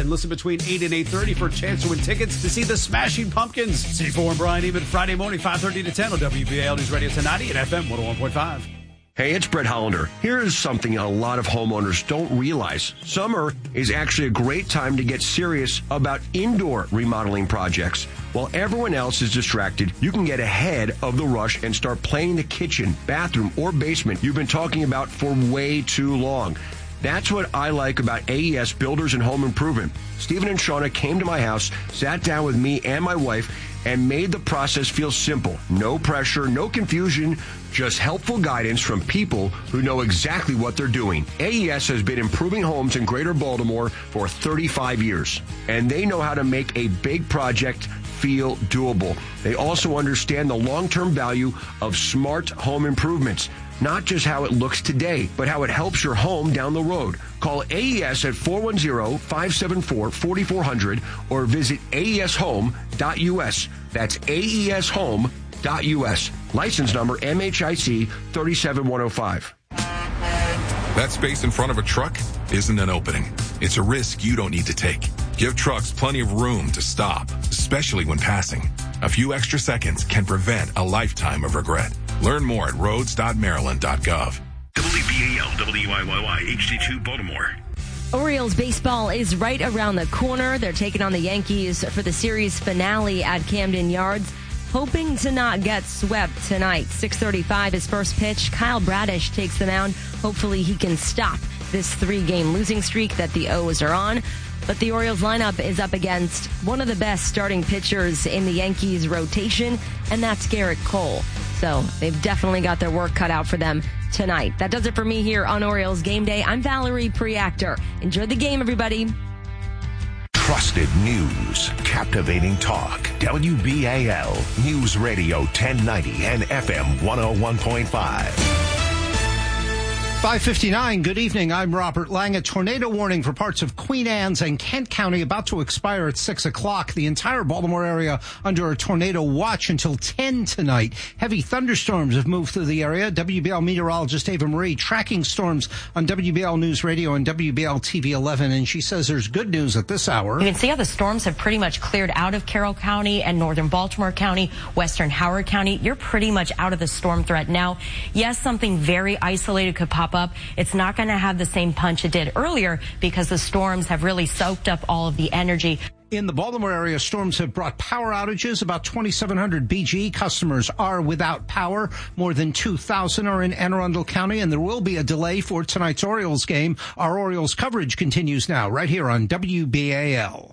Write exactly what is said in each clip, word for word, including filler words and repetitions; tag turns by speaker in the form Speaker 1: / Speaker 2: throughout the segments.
Speaker 1: and listen between eight and eight thirty for a chance to win tickets to see the Smashing Pumpkins. C four and Brian Even Friday morning, five thirty to ten on W B A L News Radio ten ninety and F M one oh one point five.
Speaker 2: Hey, it's Brett Hollander. Here's something a lot of homeowners don't realize. Summer is actually a great time to get serious about indoor remodeling projects. While everyone else is distracted, you can get ahead of the rush and start planning the kitchen, bathroom, or basement you've been talking about for way too long. That's what I like about A E S Builders and Home Improvement. Stephen and Shauna came to my house, sat down with me and my wife, and made the process feel simple. No pressure, no confusion, just helpful guidance from people who know exactly what they're doing. A E S has been improving homes in Greater Baltimore for thirty-five years, and they know how to make a big project feel doable. They also understand the long-term value of smart home improvements. Not just how it looks today, but how it helps your home down the road. Call A E S at four one zero, five seven four, four four zero zero or visit A E S home dot U S. That's A E S home dot U S. License number M H I C three seven one zero five.
Speaker 3: That space in front of a truck isn't an opening. It's a risk you don't need to take. Give trucks plenty of room to stop, especially when passing. A few extra seconds can prevent a lifetime of regret. Learn more at roads dot maryland dot gov.
Speaker 4: W B A L, W I Y Y, H D two Baltimore.
Speaker 5: Orioles baseball is right around the corner. They're taking on the Yankees for the series finale at Camden Yards, hoping to not get swept tonight. six thirty-five is first pitch. Kyle Bradish takes the mound. Hopefully he can stop this three-game losing streak that the O's are on. But the Orioles lineup is up against one of the best starting pitchers in the Yankees rotation, and that's Garrett Cole. So they've definitely got their work cut out for them tonight. That does it for me here on Orioles Game Day. I'm Valerie Preactor. Enjoy the game, everybody.
Speaker 6: Trusted news, captivating talk. W B A L News Radio ten ninety and F M one oh one point five.
Speaker 7: five fifty-nine, good evening. I'm Robert Lang. A tornado warning for parts of Queen Anne's and Kent County about to expire at six o'clock. The entire Baltimore area under a tornado watch until ten tonight. Heavy thunderstorms have moved through the area. W B L meteorologist Ava Marie tracking storms on W B L News Radio and W B L T V eleven, and she says there's good news at this hour.
Speaker 8: You can see how the storms have pretty much cleared out of Carroll County and northern Baltimore County, western Howard County. You're pretty much out of the storm threat now. Yes, something very isolated could pop up. It's not going to have the same punch it did earlier because the storms have really soaked up all of the energy.
Speaker 7: In the Baltimore area, storms have brought power outages. About twenty-seven hundred B G E customers are without power. More than two thousand are in Anne Arundel County, and there will be a delay for tonight's Orioles game. Our Orioles coverage continues now, right here on W B A L.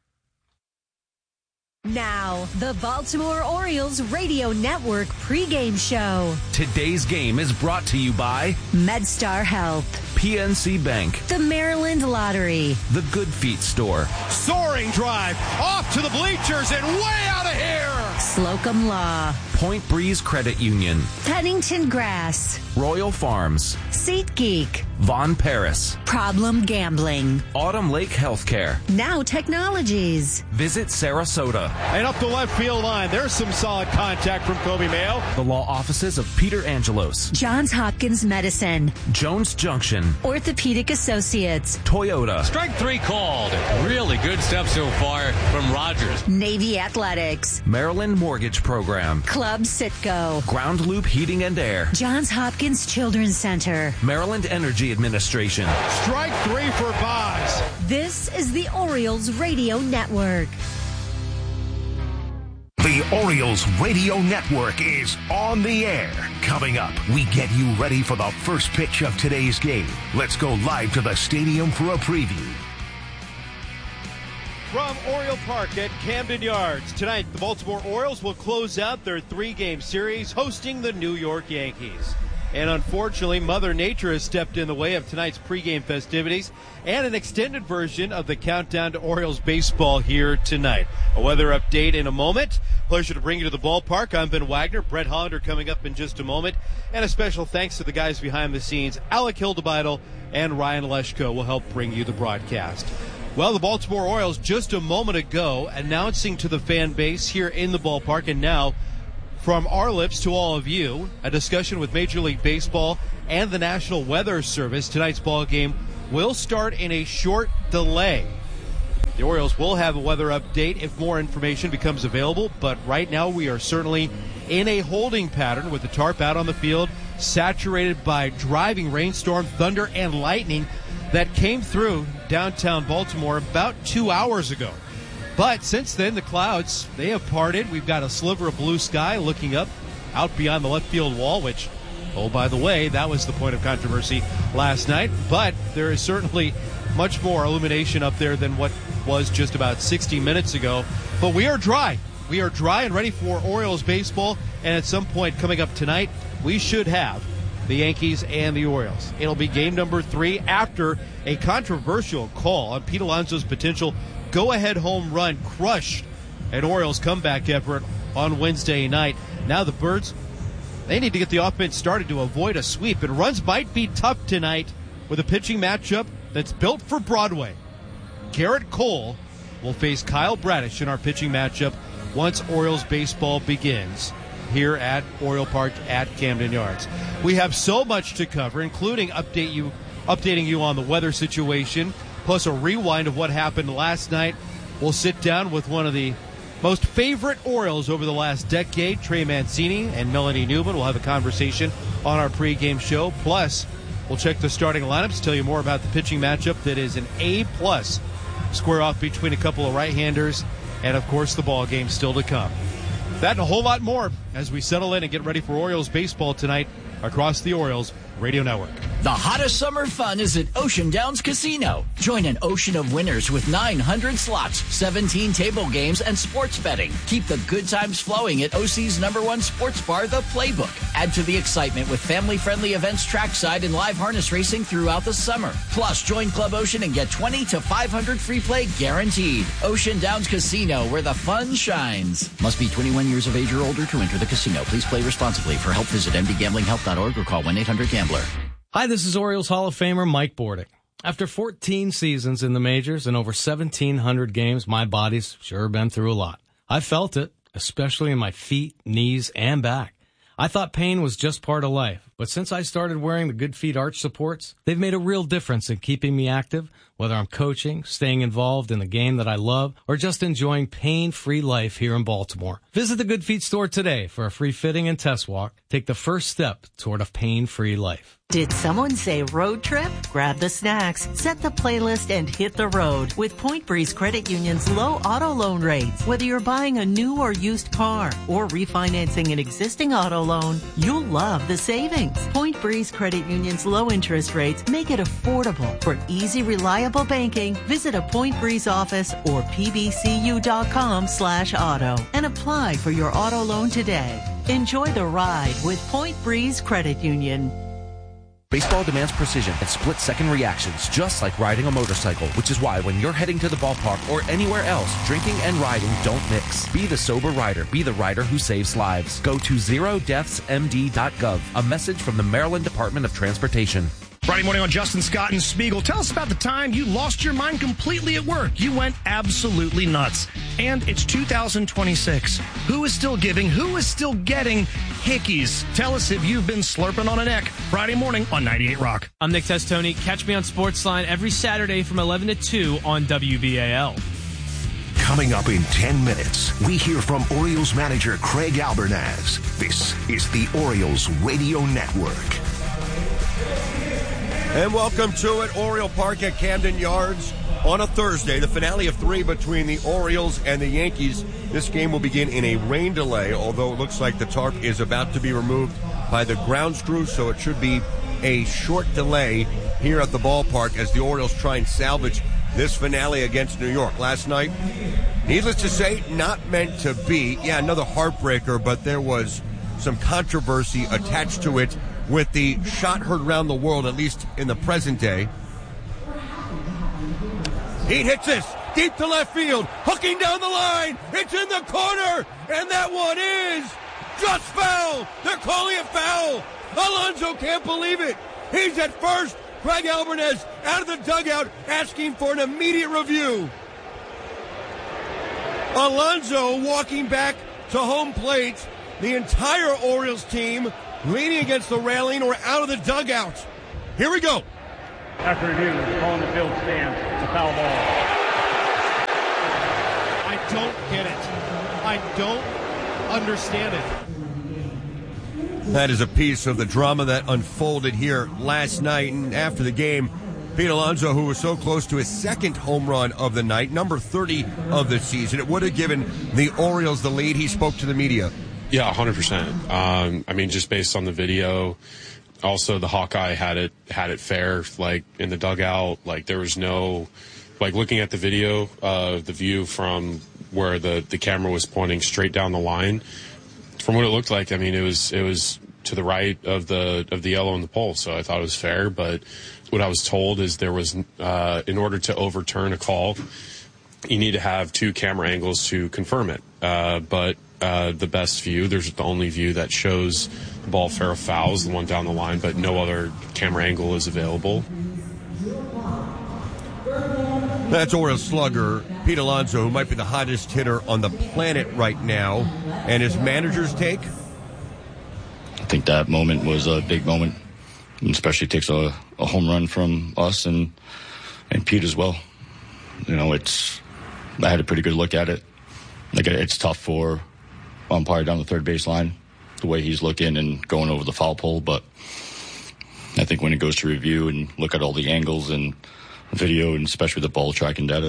Speaker 9: Now, the Baltimore Orioles Radio Network pregame show.
Speaker 10: Today's game is brought to you by
Speaker 9: MedStar Health,
Speaker 10: P N C Bank,
Speaker 9: the Maryland Lottery,
Speaker 10: the Good Feet Store.
Speaker 11: Soaring drive off to the bleachers and way out of here.
Speaker 9: Slocum Law,
Speaker 10: Point Breeze Credit Union,
Speaker 9: Pennington Grass,
Speaker 10: Royal Farms,
Speaker 9: SeatGeek,
Speaker 10: Von Paris,
Speaker 9: Problem Gambling,
Speaker 10: Autumn Lake Healthcare,
Speaker 9: Now Technologies.
Speaker 10: Visit Sarasota.
Speaker 11: And up the left field line, there's some solid contact from Kobe Mayo.
Speaker 10: The law offices of Peter Angelos,
Speaker 9: Johns Hopkins Medicine,
Speaker 10: Jones Junction,
Speaker 9: Orthopedic Associates,
Speaker 10: Toyota.
Speaker 12: Strike three called. Really good stuff so far from Rogers.
Speaker 9: Navy Athletics,
Speaker 10: Maryland Mortgage Program,
Speaker 9: Club Citgo,
Speaker 10: Ground Loop Heating and Air,
Speaker 9: Johns Hopkins Children's Center,
Speaker 10: Maryland Energy Administration.
Speaker 11: Strike three for Boz.
Speaker 9: This is the Orioles Radio Network.
Speaker 6: The Orioles Radio Network is on the air. Coming up, we get you ready for the first pitch of today's game. Let's go live to the stadium for a preview.
Speaker 11: From Oriole Park at Camden Yards, tonight the Baltimore Orioles will close out their three-game series hosting the New York Yankees. And unfortunately, Mother Nature has stepped in the way of tonight's pregame festivities and an extended version of the countdown to Orioles baseball here tonight. A weather update in a moment. Pleasure to bring you to the ballpark. I'm Ben Wagner. Brett Hollander coming up in just a moment. And a special thanks to the guys behind the scenes. Alec Hildebeitel and Ryan Leshko will help bring you the broadcast. Well, the Baltimore Orioles just a moment ago announcing to the fan base here in the ballpark, and now from our lips to all of you, a discussion with Major League Baseball and the National Weather Service. Tonight's ball game will start in a short delay. The Orioles will have a weather update if more information becomes available, but right now we are certainly in a holding pattern with the tarp out on the field, saturated by driving rainstorm, thunder, and lightning that came through downtown Baltimore about two hours ago. But since then, the clouds, they have parted. We've got a sliver of blue sky looking up out beyond the left field wall, which, oh, by the way, that was the point of controversy last night. But there is certainly much more illumination up there than what was just about sixty minutes ago. But we are dry. We are dry and ready for Orioles baseball. And at some point coming up tonight, we should have the Yankees and the Orioles. It'll be game number three after a controversial call on Pete Alonso's potential go-ahead home run crushed an Orioles comeback effort on Wednesday night. Now the Birds, they need to get the offense started to avoid a sweep, and runs might be tough tonight with a pitching matchup that's built for Broadway. Garrett Cole will face Kyle Bradish in our pitching matchup once Orioles baseball begins here at Oriole Park at Camden Yards. We have so much to cover, including update you, updating you on the weather situation, plus a rewind of what happened last night. We'll sit down with one of the most favorite Orioles over the last decade, Trey Mancini and Melanie Newman. We'll have a conversation on our pregame show. Plus, we'll check the starting lineups, tell you more about the pitching matchup that is an A-plus square off between a couple of right-handers, and, of course, the ball game still to come. That and a whole lot more as we settle in and get ready for Orioles baseball tonight across the Orioles Radio Network.
Speaker 13: The hottest summer fun is at Ocean Downs Casino. Join an ocean of winners with nine hundred slots, seventeen table games, and sports betting. Keep the good times flowing at O C's number one sports bar, The Playbook. Add to the excitement with family-friendly events trackside and live harness racing throughout the summer. Plus, join Club Ocean and get twenty to five hundred free play guaranteed. Ocean Downs Casino, where the fun shines. Must be twenty-one years of age or older to enter the casino. Please play responsibly. For help, visit m d gambling help dot org or call one eight hundred gambler.
Speaker 14: Hi, this is Orioles Hall of Famer Mike Bordick. After fourteen seasons in the majors and over seventeen hundred games, my body's sure been through a lot. I felt it, especially in my feet, knees, and back. I thought pain was just part of life, but since I started wearing the Good Feet arch supports, they've made a real difference in keeping me active, whether I'm coaching, staying involved in the game that I love, or just enjoying pain-free life here in Baltimore. Visit the Good Feet store today for a free fitting and test walk. Take the first step toward a pain-free life.
Speaker 15: Did someone say road trip? Grab the snacks, set the playlist, and hit the road with Point Breeze Credit Union's low auto loan rates. Whether you're buying a new or used car or refinancing an existing auto loan, you'll love the savings. Point Breeze Credit Union's low interest rates make it affordable. For easy, reliable banking, visit a Point Breeze office or p b c u dot com slash auto and apply for your auto loan today. Enjoy the ride with Point Breeze Credit Union.
Speaker 10: Baseball demands precision and split-second reactions, just like riding a motorcycle, which is why when you're heading to the ballpark or anywhere else, drinking and riding don't mix. Be the sober rider. Be the rider who saves lives. Go to zero deaths m d dot gov. A message from the Maryland Department of Transportation.
Speaker 16: Friday morning on Justin Scott and Spiegel. Tell us about the time you lost your mind completely at work. You went absolutely nuts. And it's two thousand twenty-six. Who is still giving? Who is still getting hickeys? Tell us if you've been slurping on a neck. Friday morning on ninety-eight Rock.
Speaker 17: I'm Nick Testoni. Catch me on Sportsline every Saturday from eleven to two on W B A L.
Speaker 6: Coming up in ten minutes, we hear from Orioles manager Craig Albernaz. This is the Orioles Radio Network.
Speaker 2: And welcome to it, Oriole Park at Camden Yards on a Thursday, the finale of three between the Orioles and the Yankees. This game will begin in a rain delay, although it looks like the tarp is about to be removed by the grounds crew, so it should be a short delay here at the ballpark as the Orioles try and salvage this finale against New York. Last night, needless to say, not meant to be. Yeah, another heartbreaker, but there was some controversy attached to it with the shot heard around the world, at least in the present day. He hits this deep to left field, hooking down the line. It's in the corner, and that one is just foul. They're calling it foul. Alonso can't believe it. He's at first. Craig Albernaz out of the dugout asking for an immediate review. Alonso walking back to home plate. The entire Orioles team leaning against the railing or out of the dugout. Here we go.
Speaker 18: After review, the call in the field stands. It's a foul ball.
Speaker 11: I don't understand it.
Speaker 2: That is a piece of the drama that unfolded here last night. And after the game, Pete Alonso, who was so close to his second home run of the night, number thirty of the season, it would have given the Orioles the lead. He spoke to the media.
Speaker 18: Yeah, one hundred percent. Um, I mean, just based on the video. Also, the Hawkeye had it had it fair, like in the dugout. Like there was no, like looking at the video, uh, the view from where the, the camera was pointing straight down the line. From what it looked like, I mean, it was it was to the right of the of the yellow and the pole. So I thought it was fair. But what I was told is there was, uh, in order to overturn a call, you need to have two camera angles to confirm it. Uh, but uh, the best view, there's the only view that shows the ball fair or foul is the one down the line, but no other camera angle is available.
Speaker 2: That's Orioles slugger Pete Alonso, who might be the hottest hitter on the planet right now. And his manager's take?
Speaker 19: I think that moment was a big moment, and especially takes a, a home run from us and and Pete as well. You know, it's I had a pretty good look at it. Like it's tough for umpire down the third baseline, the way he's looking and going over the foul pole. But I think when it goes to review and look at all the angles and video, and especially the ball tracking data.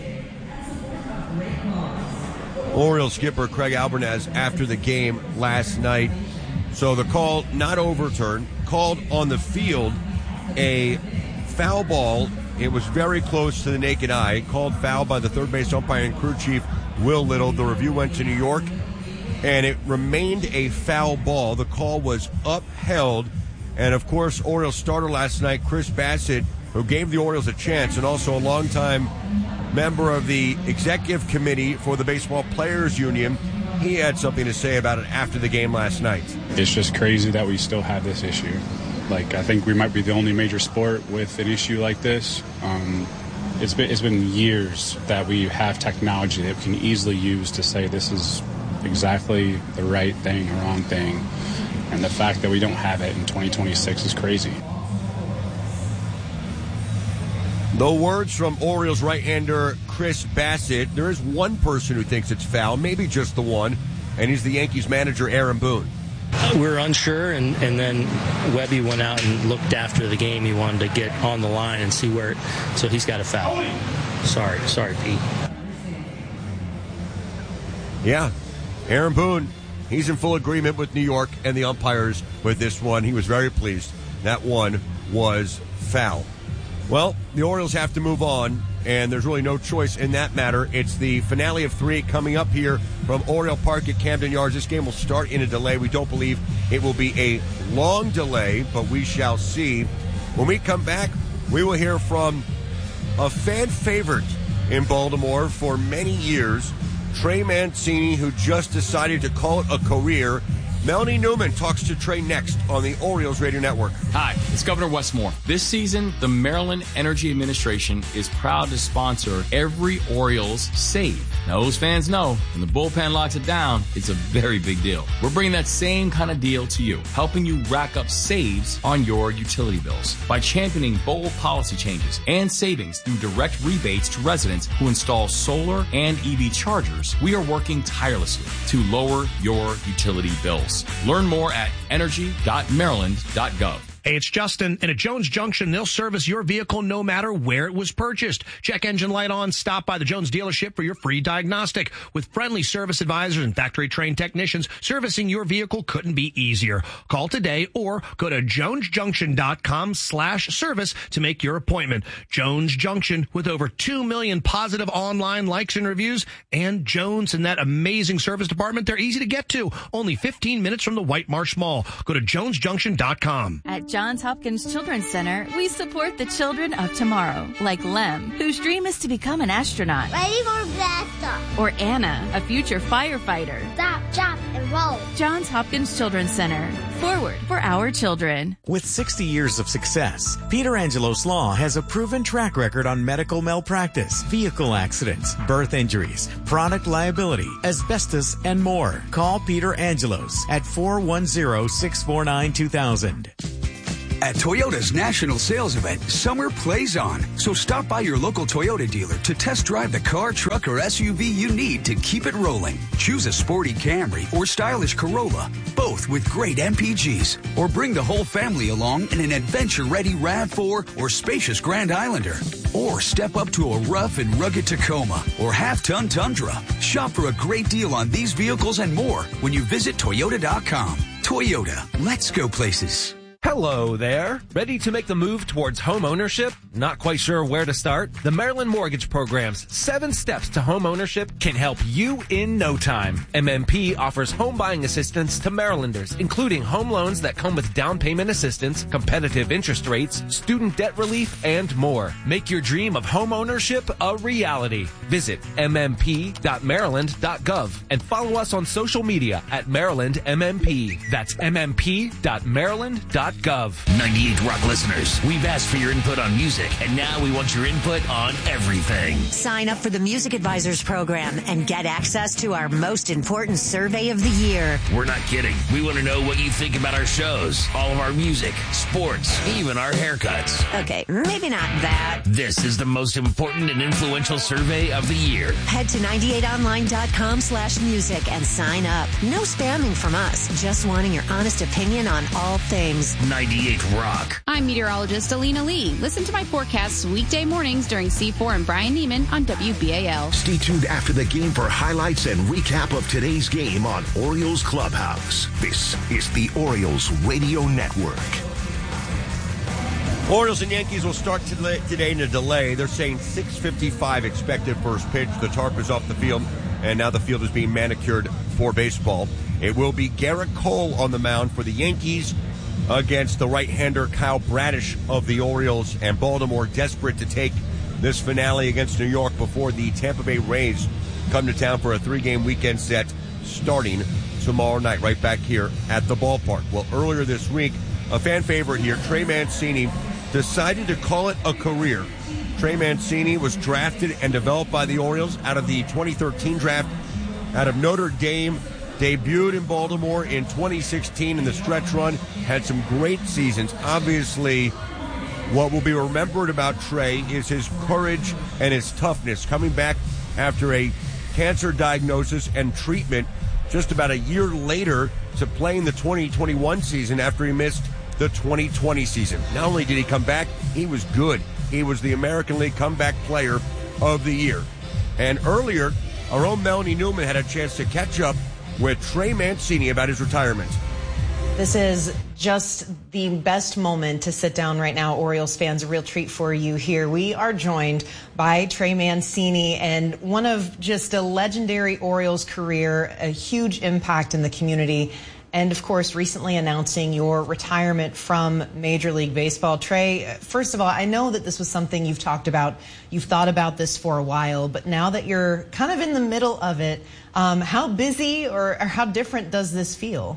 Speaker 2: Orioles skipper Craig Albernaz after the game last night. So the call not overturned, called on the field a foul ball. It was very close to the naked eye. Called foul by the third base umpire and crew chief Will Little. The review went to New York, and it remained a foul ball. The call was upheld. And, of course, Orioles starter last night, Chris Bassitt, who gave the Orioles a chance, and also a longtime member of the executive committee for the Baseball Players Union. He had something to say about it after the game last night.
Speaker 20: It's just crazy that we still have this issue. Like, I think we might be the only major sport with an issue like this. Um, it's been it's been years that we have technology that we can easily use to say this is exactly the right thing or wrong thing. And the fact that we don't have it in twenty twenty-six is crazy.
Speaker 2: The words from Orioles right-hander Chris Bassitt. There is one person who thinks it's foul, maybe just the one, and he's the Yankees manager, Aaron Boone.
Speaker 21: We were unsure, and, and then Webby went out and looked after the game. He wanted to get on the line and see where it, so he's got a foul. Sorry, sorry, Pete.
Speaker 2: Yeah, Aaron Boone, he's in full agreement with New York and the umpires with this one. He was very pleased. That one was foul. Well, the Orioles have to move on, and there's really no choice in that matter. It's the finale of three coming up here from Oriole Park at Camden Yards. This game will start in a delay. We don't believe it will be a long delay, but we shall see. When we come back, we will hear from a fan favorite in Baltimore for many years, Trey Mancini, who just decided to call it a career. Melanie Newman talks to Trey next on the Orioles Radio Network.
Speaker 22: Hi, it's Governor Westmore. This season, the Maryland Energy Administration is proud to sponsor every Orioles save. Now, those fans know when the bullpen locks it down, it's a very big deal. We're bringing that same kind of deal to you, helping you rack up saves on your utility bills by championing bold policy changes and savings through direct rebates to residents who install solar and E V chargers. We are working tirelessly to lower your utility bills. Learn more at energy dot maryland dot gov.
Speaker 16: Hey, it's Justin. And at Jones Junction, they'll service your vehicle no matter where it was purchased. Check engine light on. Stop by the Jones dealership for your free diagnostic. With friendly service advisors and factory-trained technicians, servicing your vehicle couldn't be easier. Call today or go to jones junction dot com slash service to make your appointment. Jones Junction, with over two million positive online likes and reviews. And Jones and that amazing service department, they're easy to get to. Only fifteen minutes from the White Marsh Mall. Go to jones junction dot com.
Speaker 23: At Johns Hopkins Children's Center, we support the children of tomorrow, like Lem, whose dream is to become an astronaut.
Speaker 24: Ready for blast off.
Speaker 23: Or Anna, a future firefighter.
Speaker 24: Stop, jump, and roll.
Speaker 23: Johns Hopkins Children's Center. Forward for our children.
Speaker 25: With sixty years of success, Peter Angelos Law has a proven track record on medical malpractice, vehicle accidents, birth injuries, product liability, asbestos, and more. Call Peter Angelos at four one zero, six four nine, two thousand.
Speaker 1: At Toyota's national sales event, summer plays on. So stop by your local Toyota dealer to test drive the car, truck, or S U V you need to keep it rolling. Choose a sporty Camry or stylish Corolla, both with great M P Gs. Or bring the whole family along in an adventure-ready RAV four or spacious Grand Islander. Or step up to a rough and rugged Tacoma or half-ton Tundra. Shop for a great deal on these vehicles and more when you visit Toyota dot com. Toyota, let's go places.
Speaker 3: Hello there. Ready to make the move towards home ownership? Not quite sure where to start? The Maryland Mortgage Program's seven steps to home ownership can help you in no time. M M P offers home buying assistance to Marylanders, including home loans that come with down payment assistance, competitive interest rates, student debt relief, and more. Make your dream of home ownership a reality. Visit m m p dot maryland dot gov and follow us on social media at Maryland M M P. That's m m p dot maryland dot gov.
Speaker 4: ninety-eight Rock listeners, we've asked for your input on music, and now we want your input on everything.
Speaker 9: Sign up for the Music Advisors program and get access to our most important survey of the year.
Speaker 4: We're not kidding. We want to know what you think about our shows, all of our music, sports, even our haircuts.
Speaker 9: Okay, maybe not that.
Speaker 4: This is the most important and influential survey of the year.
Speaker 9: Head to ninety-eight online dot com slash music and sign up. No spamming from us, just wanting your honest opinion on all things.
Speaker 4: ninety-eight Rock.
Speaker 5: I'm meteorologist Alina Lee. Listen to my forecasts weekday mornings during C four and Brian Neiman on W B A L.
Speaker 6: Stay tuned after the game for highlights and recap of today's game on Orioles Clubhouse. This is the Orioles Radio Network.
Speaker 2: Orioles and Yankees will start today in a delay. They're saying six fifty-five expected first pitch. The tarp is off the field, and now the field is being manicured for baseball. It will be Garrett Cole on the mound for the Yankees against the right-hander Kyle Bradish of the Orioles, and Baltimore desperate to take this finale against New York before the Tampa Bay Rays come to town for a three-game weekend set starting tomorrow night right back here at the ballpark. Well, earlier this week, a fan favorite here, Trey Mancini, decided to call it a career. Trey Mancini was drafted and developed by the Orioles out of the twenty thirteen draft out of Notre Dame. Debuted in Baltimore in twenty sixteen in the stretch run, had some great seasons. Obviously, what will be remembered about Trey is his courage and his toughness, coming back after a cancer diagnosis and treatment just about a year later to play in the twenty twenty-one season after he missed the twenty twenty season. Not only did he come back, he was good. He was the American League Comeback Player of the Year. And earlier, our own Melanie Newman had a chance to catch up with Trey Mancini about his retirement.
Speaker 8: This is just the best moment to sit down right now, Orioles fans. A real treat for you here. We are joined by Trey Mancini, and one of just a legendary Orioles career, a huge impact in the community, and of course recently announcing your retirement from Major League Baseball. Trey, first of all, I know that this was something you've talked about, you've thought about this for a while, but now that you're kind of in the middle of it, um, how busy or, or how different does this feel?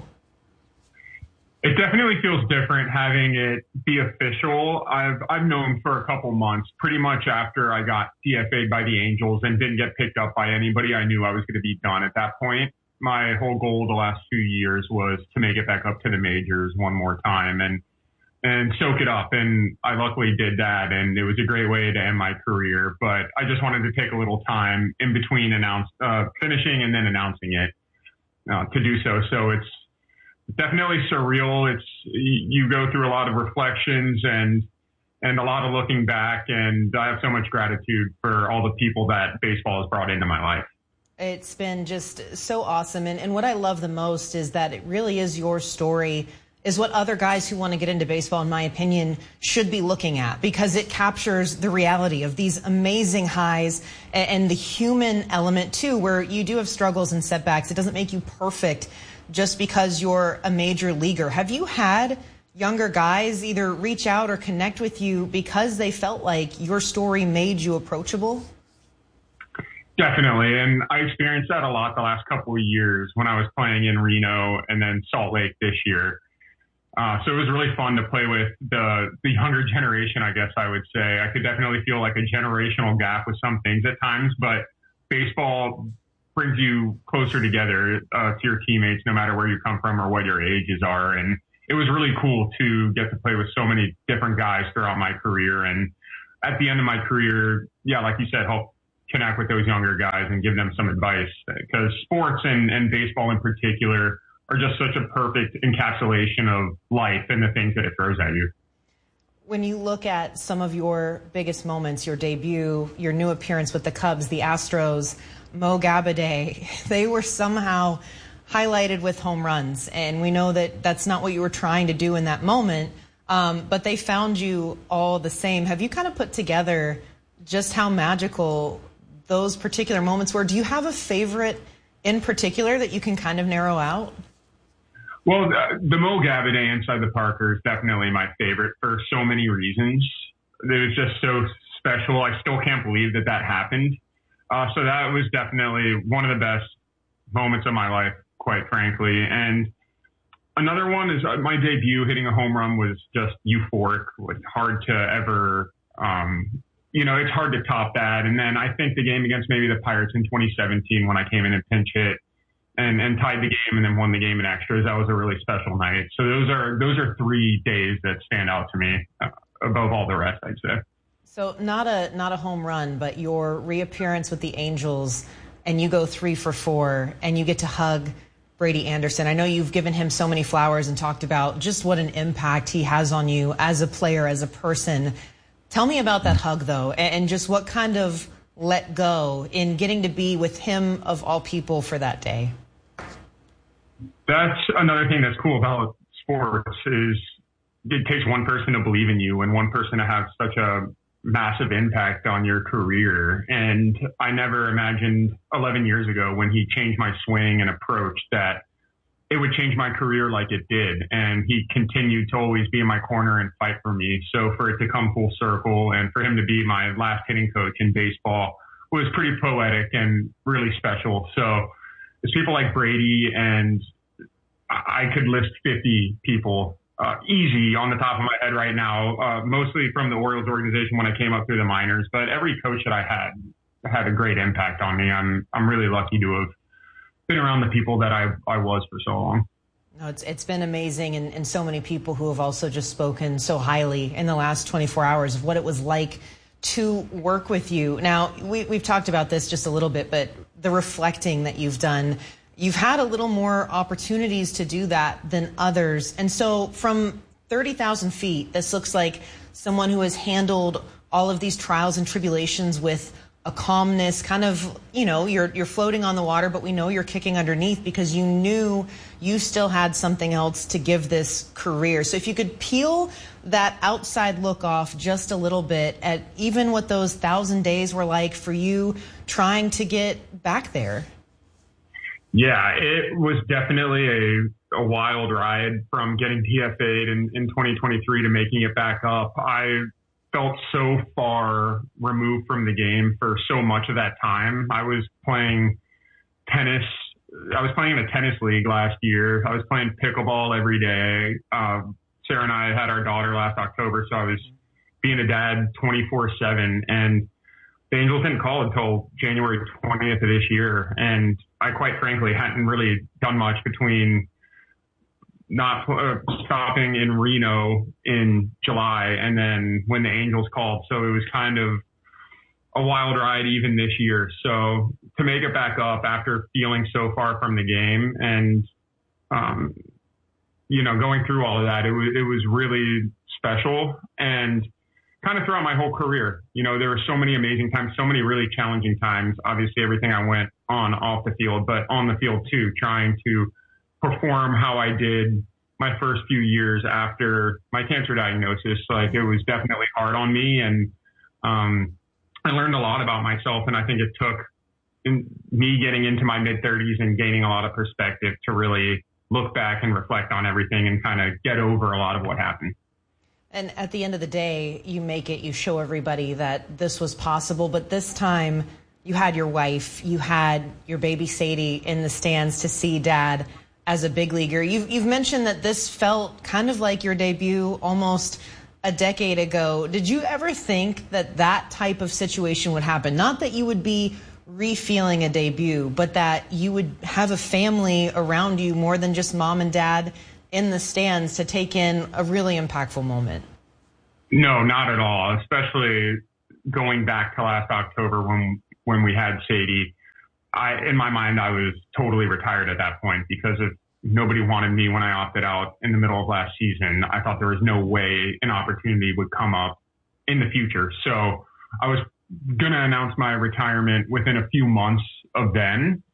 Speaker 26: It definitely feels different having it be official. I've I've known for a couple months, pretty much after I got D F A'd by the Angels and didn't get picked up by anybody. I knew I was going to be done at that point. My whole goal the last two years was to make it back up to the majors one more time and and soak it up. And I luckily did that, and it was a great way to end my career. But I just wanted to take a little time in between announce, uh, finishing and then announcing it uh, to do so. So it's definitely surreal. It's you go through a lot of reflections and and a lot of looking back. And I have so much gratitude for all the people that baseball has brought into my life.
Speaker 8: It's been just so awesome. And, and what I love the most is that it really is your story, is what other guys who want to get into baseball, in my opinion, should be looking at, because it captures the reality of these amazing highs and, and the human element, too, where you do have struggles and setbacks. It doesn't make you perfect just because you're a major leaguer. Have you had younger guys either reach out or connect with you because they felt like your story made you approachable?
Speaker 26: Definitely. And I experienced that a lot the last couple of years when I was playing in Reno and then Salt Lake this year. Uh, so it was really fun to play with the, the younger generation, I guess I would say. I could definitely feel like a generational gap with some things at times, but baseball brings you closer together uh, to your teammates, no matter where you come from or what your ages are. And it it was really cool to get to play with so many different guys throughout my career. And at the end of my career, yeah, like you said, help connect with those younger guys and give them some advice, because sports and, and baseball in particular are just such a perfect encapsulation of life and the things that it throws at you.
Speaker 8: When you look at some of your biggest moments, your debut, your new appearance with the Cubs, the Astros, Mo Gabbard, they were somehow highlighted with home runs. And we know that that's not what you were trying to do in that moment, um, but they found you all the same. Have you kind of put together just how magical those particular moments were? Do you have a favorite in particular that you can kind of narrow out?
Speaker 26: Well, the, the Mo Gabbard inside the Parker is definitely my favorite for so many reasons. It was just so special. I still can't believe that that happened. Uh, so that was definitely one of the best moments of my life, quite frankly. And another one is uh, my debut hitting a home run was just euphoric. It was hard to ever, um, you know, it's hard to top that. And then I think the game against maybe the Pirates in twenty seventeen when I came in and pinch hit, And, and tied the game and then won the game in extras. That was a really special night. So those are those are three days that stand out to me uh, above all the rest, I'd say.
Speaker 8: So not a not a home run, but your reappearance with the Angels, and you go three for four, and you get to hug Brady Anderson. I know you've given him so many flowers and talked about just what an impact he has on you as a player, as a person. Tell me about that hug, though, and, and just what kind of let go in getting to be with him, of all people, for that day.
Speaker 26: That's another thing that's cool about sports is it takes one person to believe in you and one person to have such a massive impact on your career. And I never imagined eleven years ago when he changed my swing and approach that it would change my career like it did. And he continued to always be in my corner and fight for me. So for it to come full circle and for him to be my last hitting coach in baseball was pretty poetic and really special. So it's people like Brady, and I could list fifty people uh, easy on the top of my head right now, uh, mostly from the Orioles organization when I came up through the minors. But every coach that I had had a great impact on me. I'm I'm really lucky to have been around the people that I, I was for so long.
Speaker 8: No, it's it's been amazing, and, and so many people who have also just spoken so highly in the last twenty-four hours of what it was like to work with you. Now, we, we've talked about this just a little bit, but the reflecting that you've done, you've had a little more opportunities to do that than others. And so from thirty thousand feet, this looks like someone who has handled all of these trials and tribulations with a calmness, kind of, you know, you're you're floating on the water, but we know you're kicking underneath because you knew you still had something else to give this career. So if you could peel that outside look off just a little bit at even what those thousand days were like for you trying to get back there.
Speaker 26: Yeah, it was definitely a, a wild ride from getting D F A'd in, in twenty twenty-three to making it back up. I felt so far removed from the game for so much of that time. I was playing tennis. I was playing in a tennis league last year. I was playing pickleball every day. Uh, Sarah and I had our daughter last October, so I was being a dad twenty-four seven. And the Angels didn't call until January twentieth of this year. And I quite frankly hadn't really done much between not uh, stopping in Reno in July and then when the Angels called. So it was kind of a wild ride even this year. So to make it back up after feeling so far from the game and, um, you know, going through all of that, it was, it was really special. And kind of throughout my whole career, you know, there were so many amazing times, so many really challenging times. Obviously, everything I went on off the field, but on the field too, trying to perform how I did my first few years after my cancer diagnosis. Like, it was definitely hard on me, and um, I learned a lot about myself. And I think it took in me getting into my mid thirties and gaining a lot of perspective to really look back and reflect on everything and kind of get over a lot of what happened.
Speaker 8: And at the end of the day, you make it, you show everybody that this was possible. But this time you had your wife, you had your baby Sadie in the stands to see Dad as a big leaguer. You've, you've mentioned that this felt kind of like your debut almost a decade ago. Did you ever think that that type of situation would happen? Not that you would be re-feeling a debut, but that you would have a family around you more than just mom and dad in the stands to take in a really impactful moment.
Speaker 26: No, not at all. Especially going back to last October when when we had Sadie. I, in my mind, I was totally retired at that point because if nobody wanted me when I opted out in the middle of last season, I thought there was no way an opportunity would come up in the future. So I was going to announce my retirement within a few months of then.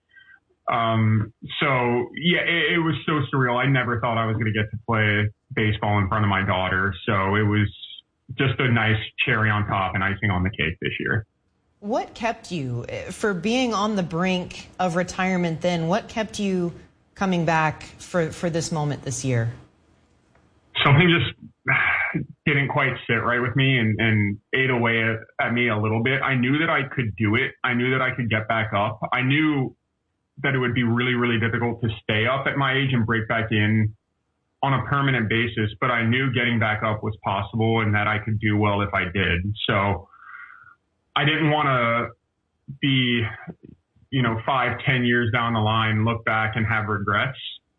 Speaker 26: Um, so yeah, it, it was so surreal. I never thought I was going to get to play baseball in front of my daughter. So it was just a nice cherry on top and icing on the cake this year.
Speaker 8: What kept you, for being on the brink of retirement then, what kept you coming back for, for this moment this year?
Speaker 26: Something just didn't quite sit right with me and, and ate away at, at me a little bit. I knew that I could do it. I knew that I could get back up. I knew that it would be really, really difficult to stay up at my age and break back in on a permanent basis, but I knew getting back up was possible and that I could do well if I did. So I didn't want to be, you know, five, ten years down the line, look back and have regrets.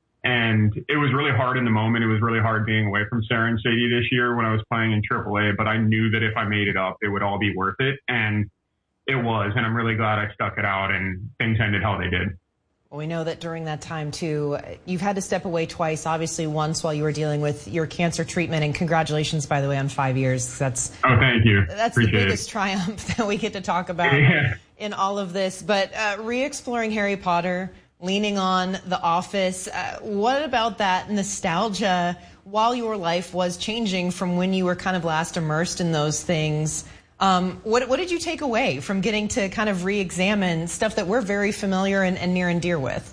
Speaker 26: And it was really hard in the moment. It was really hard being away from Sarah and Sadie this year when I was playing in triple A, but I knew that if I made it up, it would all be worth it. And it was, and I'm really glad I stuck it out and things ended how they did.
Speaker 8: Well, we know that during that time, too, you've had to step away twice, obviously once while you were dealing with your cancer treatment. And congratulations, by the way, on five years. That's
Speaker 26: Oh, thank you.
Speaker 8: That's
Speaker 26: Appreciate
Speaker 8: the biggest
Speaker 26: it.
Speaker 8: triumph that we get to talk about
Speaker 26: Yeah.
Speaker 8: in all of this. But uh, re-exploring Harry Potter, leaning on The Office, uh, what about that nostalgia while your life was changing from when you were kind of last immersed in those things? Um, what, what did you take away from getting to kind of re-examine stuff that we're very familiar and, and near and dear with?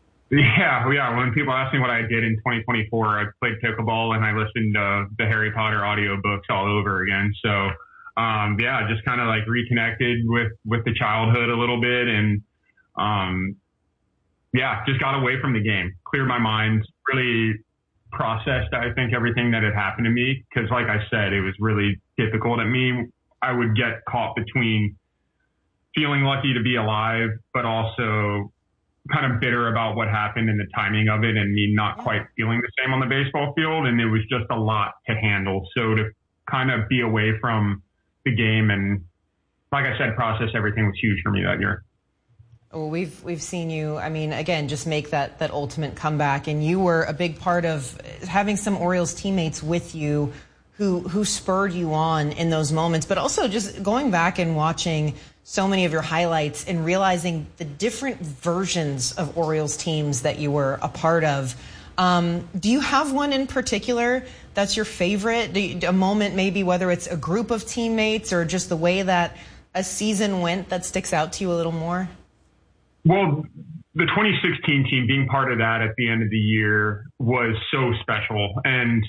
Speaker 26: Yeah, yeah. When people ask me what I did in twenty twenty-four, I played pickleball and I listened to the Harry Potter audiobooks all over again. So, um, yeah, just kind of like reconnected with, with the childhood a little bit and, um, yeah, just got away from the game, cleared my mind, really processed, I think, everything that had happened to me. Cause like I said, it was really difficult at me. I would get caught between feeling lucky to be alive, but also kind of bitter about what happened and the timing of it and me not quite feeling the same on the baseball field. And it was just a lot to handle. So to kind of be away from the game and, like I said, process everything was huge for me that year.
Speaker 8: Well, we've we've seen you, I mean, again, just make that, that ultimate comeback. And you were a big part of having some Orioles teammates with you who who spurred you on in those moments, but also just going back and watching so many of your highlights and realizing the different versions of Orioles teams that you were a part of. Um, do you have one in particular that's your favorite? Do you, a moment maybe, whether it's a group of teammates or just the way that a season went, that sticks out to you a little more?
Speaker 26: Well, the twenty sixteen team, being part of that at the end of the year was so special. And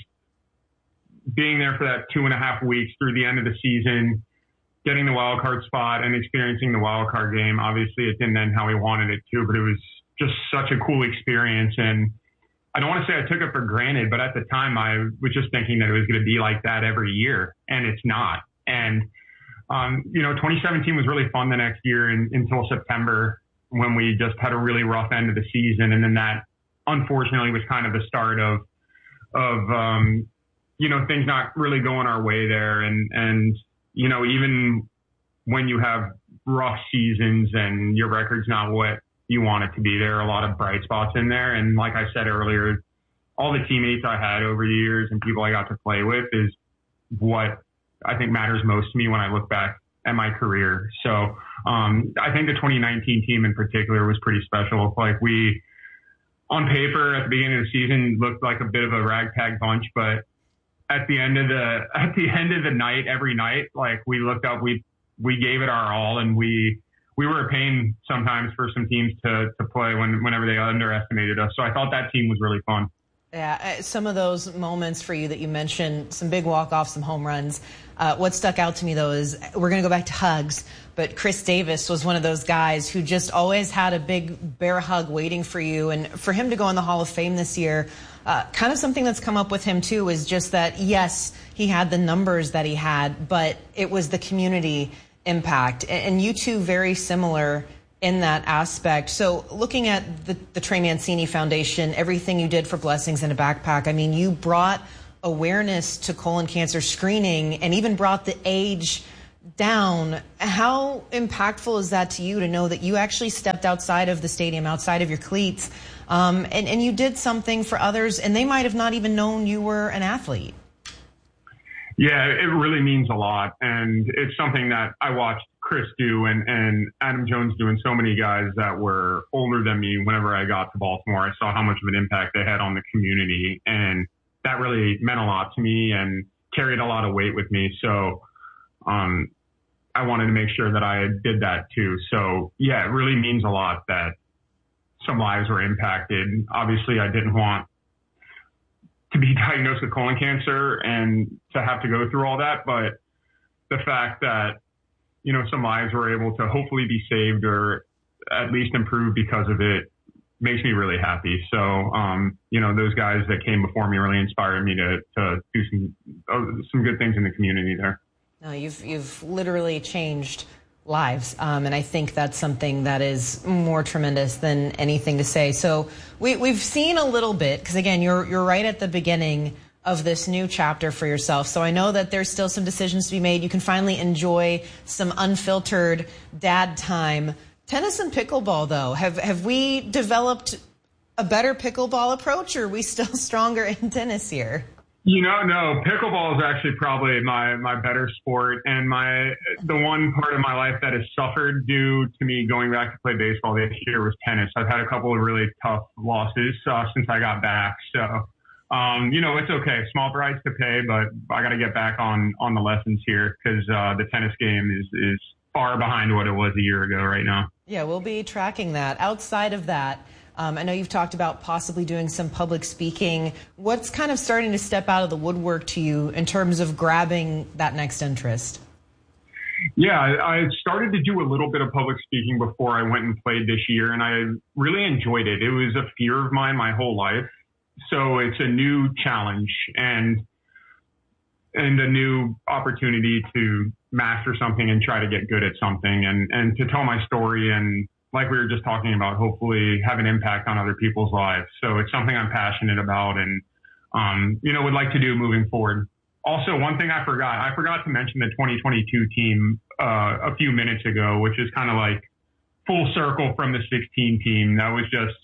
Speaker 26: being there for that two and a half weeks through the end of the season, getting the wild card spot and experiencing the wild card game. Obviously, it didn't end how we wanted it to, but it was just such a cool experience. And I don't want to say I took it for granted, but at the time I was just thinking that it was going to be like that every year, and it's not. And, um, you know, twenty seventeen was really fun the next year in, until September when we just had a really rough end of the season. And then that, unfortunately, was kind of the start of, of, um, you know, things not really going our way there. And, and, you know, even when you have rough seasons and your record's not what you want it to be, there are a lot of bright spots in there. And like I said earlier, all the teammates I had over the years and people I got to play with is what I think matters most to me when I look back at my career. So, um, I think the twenty nineteen team in particular was pretty special. Like we, on paper at the beginning of the season, looked like a bit of a ragtag bunch, but at the end of the, at the end of the night, every night, like we looked up, we, we gave it our all, and we, we were a pain sometimes for some teams to, to play when, whenever they underestimated us. So I thought that team was really fun.
Speaker 8: Yeah, some of those moments for you that you mentioned, some big walk-offs, some home runs. Uh, what stuck out to me, though, is we're going to go back to hugs, but Chris Davis was one of those guys who just always had a big bear hug waiting for you. And for him to go in the Hall of Fame this year, uh, kind of something that's come up with him, too, is just that, yes, he had the numbers that he had, but it was the community impact. And you two very similar in that aspect. So looking at the, the Trey Mancini Foundation, everything you did for Blessings in a Backpack, I mean, you brought awareness to colon cancer screening and even brought the age down. How impactful is that to you to know that you actually stepped outside of the stadium, outside of your cleats, um, and, and you did something for others, and they might have not even known you were an athlete?
Speaker 26: Yeah, it really means a lot. And it's something that I watched Chris do and, and Adam Jones do, and so many guys that were older than me. Whenever I got to Baltimore, I saw how much of an impact they had on the community. And that really meant a lot to me and carried a lot of weight with me. So um, I wanted to make sure that I did that too. So yeah, it really means a lot that some lives were impacted. Obviously, I didn't want to be diagnosed with colon cancer and to have to go through all that. But the fact that, you know, some lives were able to hopefully be saved or at least improve because of it makes me really happy. So, um, you know, those guys that came before me really inspired me to, to do some, uh, some good things in the community there.
Speaker 8: No, you've, you've literally changed lives. Um, and I think that's something that is more tremendous than anything to say. So we, we've seen a little bit, because again, you're, you're right at the beginning of this new chapter for yourself. So I know that there's still some decisions to be made. You can finally enjoy some unfiltered dad time. Tennis and pickleball, though, have, have we developed a better pickleball approach, or are we still stronger in tennis here?
Speaker 26: You know, no, pickleball is actually probably my, my better sport, and my the one part of my life that has suffered due to me going back to play baseball this year was tennis. I've had a couple of really tough losses uh, since I got back. So, um, you know, it's okay. Small price to pay, but I got to get back on, on the lessons here because uh, the tennis game is, is far behind what it was a year ago right now.
Speaker 8: Yeah, we'll be tracking that. Outside of that, Um, I know you've talked about possibly doing some public speaking. What's kind of starting to step out of the woodwork to you in terms of grabbing that next interest?
Speaker 26: Yeah, I, I started to do a little bit of public speaking before I went and played this year, and I really enjoyed it. It was a fear of mine my whole life. So it's a new challenge and and a new opportunity to master something and try to get good at something and, and to tell my story and, like we were just talking about, hopefully have an impact on other people's lives. So it's something I'm passionate about and, um, you know, would like to do moving forward. Also, one thing I forgot, I forgot to mention the twenty twenty-two team uh, a few minutes ago, which is kind of like full circle from the sixteen team. That was just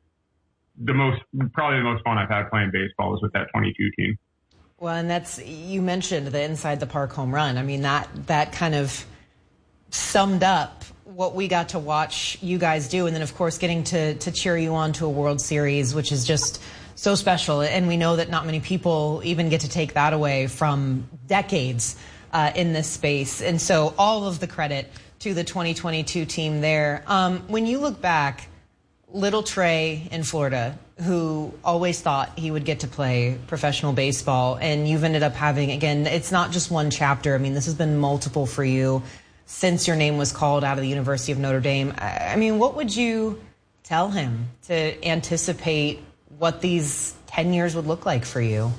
Speaker 26: the most, probably the most fun I've had playing baseball was with that twenty-two team.
Speaker 8: Well, and that's, you mentioned the inside the park home run. I mean, that, that kind of summed up what we got to watch you guys do. And then, of course, getting to, to cheer you on to a World Series, which is just so special. And we know that not many people even get to take that away from decades uh, in this space. And so all of the credit to the twenty twenty-two team there. Um, when you look back, little Trey in Florida, who always thought he would get to play professional baseball, and you've ended up having, again, it's not just one chapter. I mean, this has been multiple for you since your name was called out of the University of Notre Dame. I mean, what would you tell him to anticipate what these ten years would look like for you?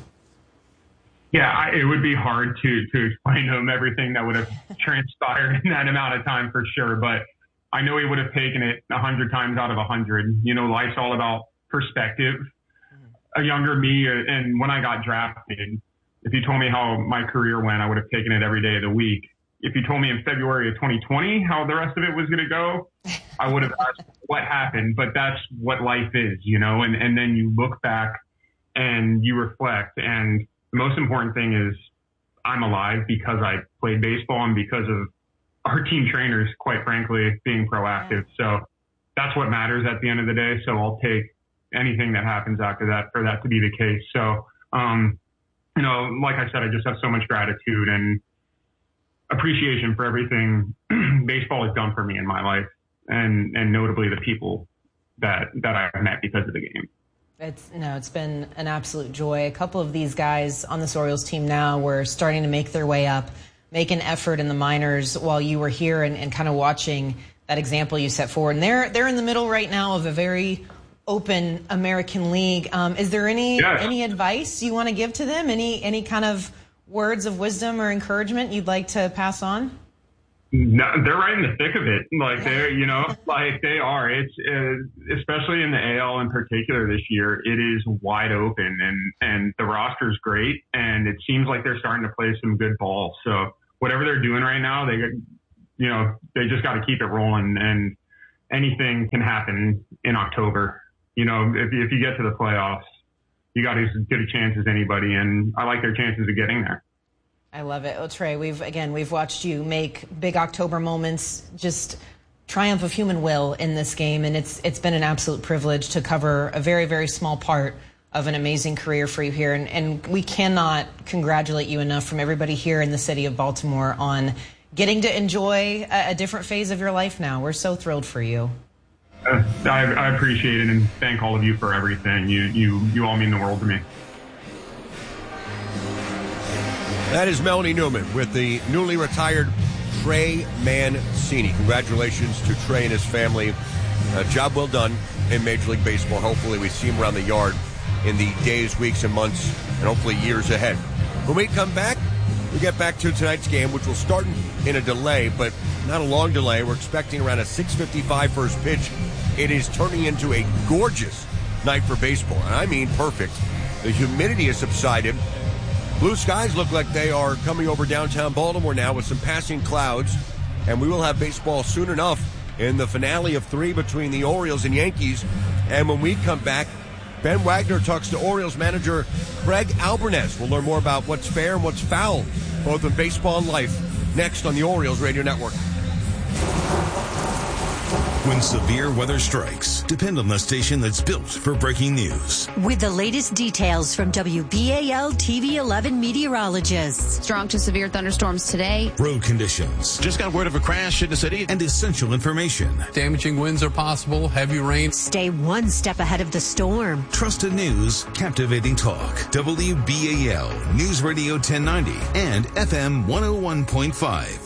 Speaker 26: Yeah, I, it would be hard to, to explain to him everything that would have transpired in that amount of time for sure. But I know he would have taken it a hundred times out of a hundred. You know, life's all about perspective. A younger me, and when I got drafted, if you told me how my career went, I would have taken it every day of the week. If you told me in February of twenty twenty how the rest of it was going to go, I would have asked what happened. But that's what life is, you know, and, and then you look back and you reflect. And the most important thing is I'm alive because I played baseball and because of our team trainers, quite frankly, being proactive. So that's what matters at the end of the day. So I'll take anything that happens after that for that to be the case. So, um, you know, like I said, I just have so much gratitude and appreciation for everything baseball has done for me in my life, and and notably the people that that I've met because of the game.
Speaker 8: It's no, it's been an absolute joy. A couple of these guys on this Orioles team now were starting to make their way up, make an effort in the minors while you were here, and, and kind of watching that example you set forward. And they're they're in the middle right now of a very open American League. Um, is there any yeah. any advice you want to give to them? Any any kind of words of wisdom or encouragement you'd like to pass on?
Speaker 26: No, they're right in the thick of it. Like they're, you know, like they are. It's uh, especially in the A L in particular this year. It is wide open, and and the roster is great, and it seems like they're starting to play some good ball. So whatever they're doing right now, they, you know, they just got to keep it rolling, and anything can happen in October. You know, if if you get to the playoffs, you got as good a chance as anybody, and I like their chances of getting there.
Speaker 8: I love it. Oh, Trey, we've, again, we've watched you make big October moments, just triumph of human will in this game. And it's it's been an absolute privilege to cover a very, very small part of an amazing career for you here. And, and we cannot congratulate you enough from everybody here in the city of Baltimore on getting to enjoy a, a different phase of your life now. We're so thrilled for you.
Speaker 26: Uh, I, I appreciate it, and thank all of you for everything. You, you, you all mean the world to me.
Speaker 2: That is Melanie Newman with the newly retired Trey Mancini. Congratulations to Trey and his family. Uh, job well done in Major League Baseball. Hopefully we see him around the yard in the days, weeks, and months, and hopefully years ahead. When we come back, we get back to tonight's game, which will start in a delay, but not a long delay. We're expecting around a six fifty-five first pitch. It is turning into a gorgeous night for baseball, and I mean perfect. The humidity has subsided. Blue skies look like they are coming over downtown Baltimore now with some passing clouds, and we will have baseball soon enough in the finale of three between the Orioles and Yankees. And when we come back, Ben Wagner talks to Orioles manager Craig Albernez. We'll learn more about what's fair and what's foul, both in baseball and life, next on the Orioles Radio Network.
Speaker 7: When severe weather strikes, depend on the station that's built for breaking news.
Speaker 9: With the latest details from W B A L T V eleven meteorologists.
Speaker 5: Strong to severe thunderstorms today.
Speaker 7: Road conditions.
Speaker 10: Just got word of a crash in the city.
Speaker 7: And essential information.
Speaker 12: Damaging winds are possible, heavy rain.
Speaker 9: Stay one step ahead of the storm.
Speaker 7: Trusted news, captivating talk. W B A L News Radio ten ninety and F M one oh one point five.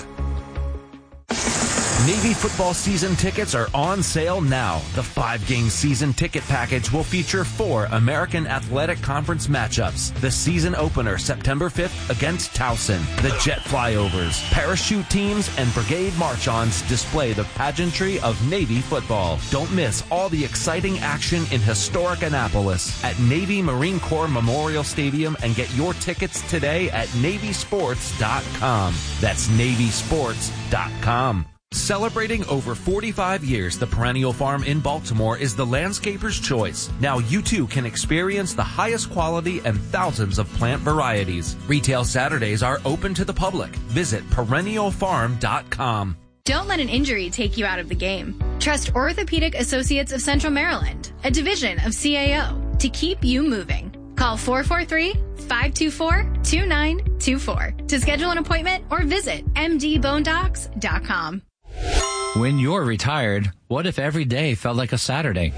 Speaker 3: Navy football season tickets are on sale now. The five-game season ticket package will feature four American Athletic Conference matchups. The season opener, September fifth, against Towson. The jet flyovers, parachute teams, and brigade march-ons display the pageantry of Navy football. Don't miss all the exciting action in historic Annapolis at Navy Marine Corps Memorial Stadium, and get your tickets today at Navy Sports dot com. That's Navy Sports dot com. Celebrating over forty-five years, the Perennial Farm in Baltimore is the landscaper's choice. Now you too can experience the highest quality and thousands of plant varieties. Retail Saturdays are open to the public. Visit perennial farm dot com.
Speaker 13: Don't let an injury take you out of the game. Trust Orthopedic Associates of Central Maryland, a division of C A O, to keep you moving. Call four four three, five two four, two nine two four to schedule an appointment or visit m d bone docs dot com.
Speaker 14: When you're retired, what if every day felt like a Saturday?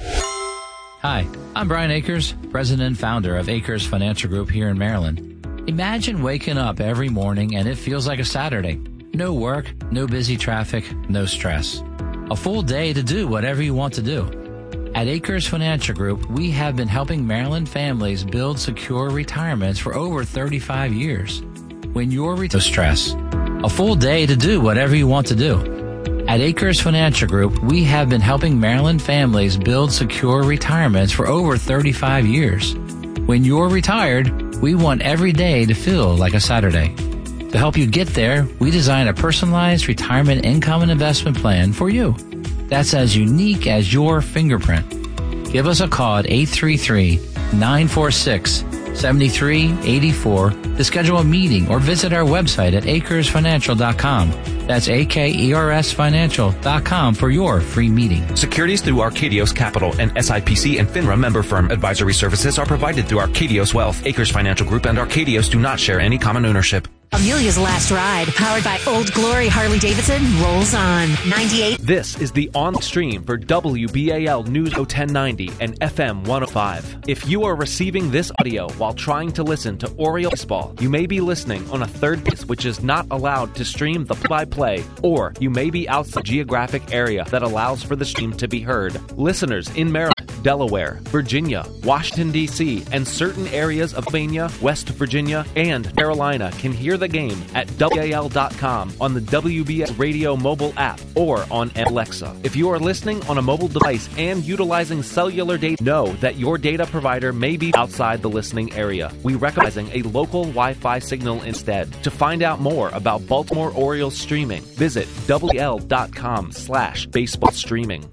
Speaker 14: Hi, I'm Brian Akers, president and founder of Akers Financial Group here in Maryland. Imagine waking up every morning and it feels like a Saturday. No work, no busy traffic, no stress. A full day to do whatever you want to do. At Akers Financial Group, we have been helping Maryland families build secure retirements for over thirty-five years. When you're retired, stress. A full day to do whatever you want to do. At Akers Financial Group, we have been helping Maryland families build secure retirements for over thirty-five years. When you're retired, we want every day to feel like a Saturday. To help you get there, we design a personalized retirement income and investment plan for you. That's as unique as your fingerprint. Give us a call at eight three three, nine four six, seven three eight four to schedule a meeting or visit our website at akers financial dot com. That's A K E R S financial dot com for your free meeting.
Speaker 3: Securities through Arcadios Capital and S I P C and FINRA member firm. Advisory services are provided through Arcadios Wealth. Akers Financial Group and Arcadios do not share any common ownership.
Speaker 9: Amelia's Last Ride, powered by Old Glory Harley Davidson, rolls on. ninety-eight.
Speaker 3: This is the on stream for W B A L News ten ninety and F M one oh five. If you are receiving this audio while trying to listen to Oriole baseball, you may be listening on a third base which is not allowed to stream the play-by-play, or you may be outside the geographic area that allows for the stream to be heard. Listeners in Maryland, Delaware, Virginia, Washington, D C, and certain areas of Pennsylvania, West Virginia, and Carolina can hear the game at W A L dot com on the W B S Radio mobile app or on Alexa. If you are listening on a mobile device and utilizing cellular data, know that your data provider may be outside the listening area. We recommend a local Wi-Fi signal instead. To find out more about Baltimore Orioles streaming, visit W A L dot com slash baseball streaming.